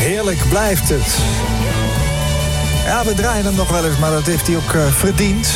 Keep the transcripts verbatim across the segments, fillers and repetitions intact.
Heerlijk blijft het. Ja, we draaien hem nog wel eens, maar dat heeft hij ook uh, verdiend.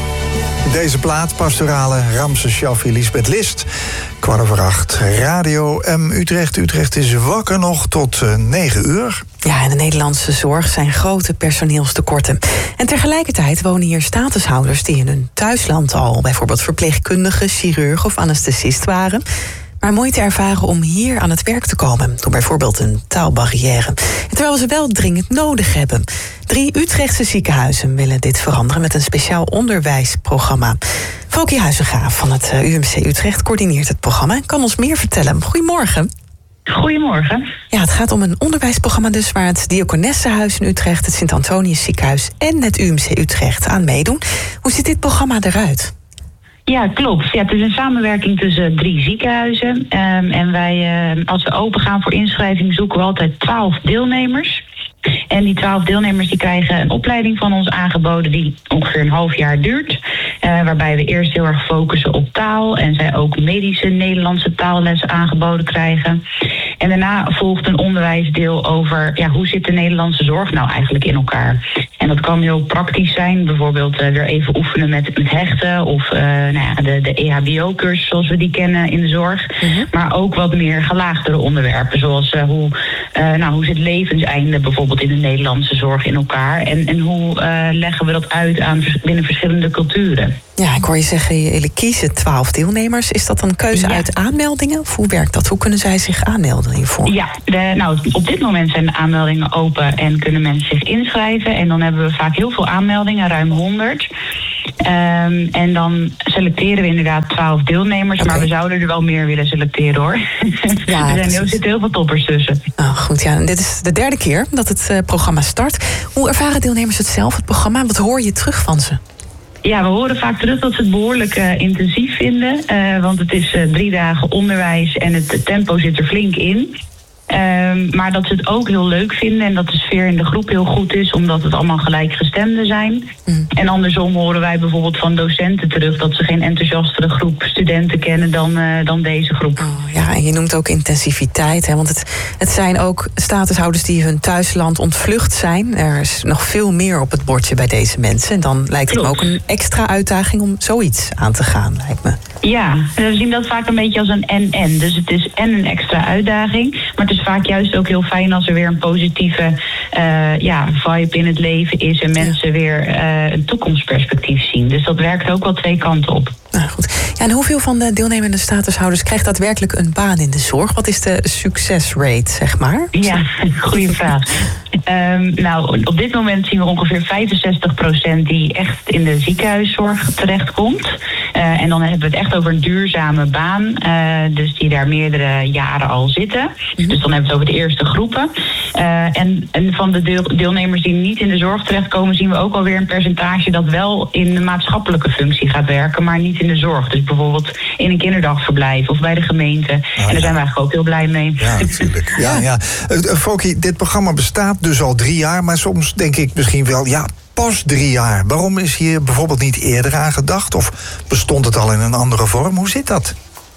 Deze plaat, pastorale Ramses Shaffi, Lisbeth List. Kwart over acht, Radio M Utrecht. Utrecht is wakker nog tot uh, negen uur. Ja, in de Nederlandse zorg zijn grote personeelstekorten. En tegelijkertijd wonen hier statushouders die in hun thuisland al bijvoorbeeld verpleegkundige, chirurg of anesthesist waren, maar moeite ervaren om hier aan het werk te komen, door bijvoorbeeld een taalbarrière. En terwijl we ze wel dringend nodig hebben. Drie Utrechtse ziekenhuizen willen dit veranderen met een speciaal onderwijsprogramma. Foky Huizenga van het U M C Utrecht coördineert het programma en kan ons meer vertellen. Goedemorgen. Goedemorgen. Ja, het gaat om een onderwijsprogramma dus waar het Diakonessenhuis in Utrecht, het Sint-Antonius Ziekenhuis en het U M C Utrecht aan meedoen. Hoe ziet dit programma eruit? Ja, klopt. Ja, het is een samenwerking tussen drie ziekenhuizen. Um, en wij, uh, als we open gaan voor inschrijving, zoeken we altijd twaalf deelnemers. En die twaalf deelnemers die krijgen een opleiding van ons aangeboden die ongeveer een half jaar duurt. Uh, waarbij we eerst heel erg focussen op taal en zij ook medische Nederlandse taallessen aangeboden krijgen. En daarna volgt een onderwijsdeel over ja, hoe zit de Nederlandse zorg nou eigenlijk in elkaar. En dat kan heel praktisch zijn, bijvoorbeeld uh, weer even oefenen met, met hechten of uh, nou ja, de, de E H B O-cursus zoals we die kennen in de zorg. Mm-hmm. Maar ook wat meer gelaagdere onderwerpen, zoals uh, hoe, uh, nou, hoe zit levenseinde bijvoorbeeld in de Nederlandse zorg in elkaar. En, en hoe uh, leggen we dat uit aan binnen verschillende culturen. Ja, ik hoor je zeggen, jullie kiezen twaalf deelnemers. Is dat een keuze ja. uit aanmeldingen? Of hoe werkt dat? Hoe kunnen zij zich aanmelden hiervoor? Ja, de, nou, op dit moment zijn de aanmeldingen open en kunnen mensen zich inschrijven. En dan hebben we vaak heel veel aanmeldingen, ruim honderd. Um, en dan selecteren we inderdaad twaalf deelnemers. Okay. Maar we zouden er wel meer willen selecteren, hoor. Ja, er, zijn, er zitten heel veel toppers tussen. Oh, goed, ja. En dit is de derde keer dat het uh, programma start. Hoe ervaren deelnemers het zelf, het programma? Wat hoor je terug van ze? Ja, we horen vaak terug dat ze het behoorlijk uh, intensief vinden. Uh, want het is uh, drie dagen onderwijs en het tempo zit er flink in. Um, maar dat ze het ook heel leuk vinden en dat de sfeer in de groep heel goed is, omdat het allemaal gelijkgestemden zijn. Mm. En andersom horen wij bijvoorbeeld van docenten terug dat ze geen enthousiastere groep studenten kennen dan, uh, dan deze groep. Oh, ja, en je noemt ook intensiviteit, hè? Want het, het zijn ook statushouders die hun thuisland ontvlucht zijn. Er is nog veel meer op het bordje bij deze mensen. En dan lijkt het me ook een extra uitdaging om zoiets aan te gaan, lijkt me. Ja, we zien dat vaak een beetje als een en-en. Dus het is en een extra uitdaging, maar het is vaak juist ook heel fijn als er weer een positieve uh, ja, vibe in het leven is en mensen ja. weer uh, een toekomstperspectief zien. Dus dat werkt ook wel twee kanten op. Nou, goed. Ja, en hoeveel van de deelnemende statushouders krijgt daadwerkelijk een baan in de zorg? Wat is de succesrate, zeg maar? Ja, goede vraag. Um, nou, op dit moment zien we ongeveer vijfenzestig procent die echt in de ziekenhuiszorg terechtkomt. Uh, en dan hebben we het echt over een duurzame baan. Uh, dus die daar meerdere jaren al zitten. Mm-hmm. Dus dan hebben we het over de eerste groepen. Uh, en, en van de deel, deelnemers die niet in de zorg terechtkomen, zien we ook alweer een percentage dat wel in de maatschappelijke functie gaat werken, maar niet in de zorg. Dus bijvoorbeeld in een kinderdagverblijf of bij de gemeente. Oh, en daar ja. zijn we eigenlijk ook heel blij mee. Ja, natuurlijk. Ja, ja. Uh, Foky, dit programma bestaat dus al drie jaar, maar soms denk ik misschien wel, ja, pas drie jaar. Waarom is hier bijvoorbeeld niet eerder aan gedacht? Of bestond het al in een andere vorm? Hoe zit dat?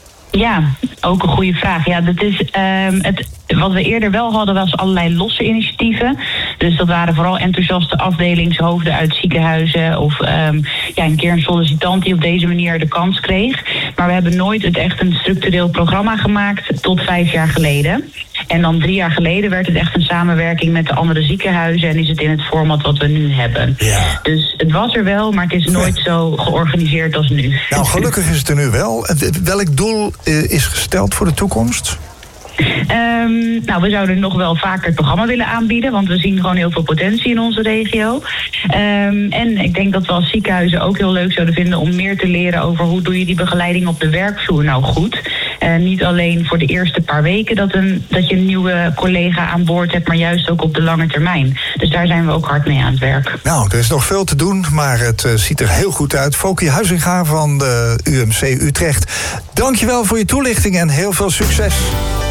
Ja, ook een goede vraag. Ja, dat is um, het. Wat we eerder wel hadden was allerlei losse initiatieven. Dus dat waren vooral enthousiaste afdelingshoofden uit ziekenhuizen of um, ja, een keer een sollicitant die op deze manier de kans kreeg. Maar we hebben nooit het echt een structureel programma gemaakt tot vijf jaar geleden. En dan drie jaar geleden werd het echt een samenwerking met de andere ziekenhuizen en is het in het format wat we nu hebben. Ja. Dus het was er wel, maar het is nooit zo georganiseerd als nu. Nou, gelukkig is het er nu wel. Welk doel is gesteld voor de toekomst? Um, nou, we zouden nog wel vaker het programma willen aanbieden, want we zien gewoon heel veel potentie in onze regio. Um, en ik denk dat we als ziekenhuizen ook heel leuk zouden vinden om meer te leren over hoe doe je die begeleiding op de werkvloer nou goed. Uh, niet alleen voor de eerste paar weken dat, een, dat je een nieuwe collega aan boord hebt, maar juist ook op de lange termijn. Dus daar zijn we ook hard mee aan het werk. Nou, er is nog veel te doen, maar het uh, ziet er heel goed uit. Foky Huizenga van de U M C Utrecht. Dankjewel voor je toelichting en heel veel succes.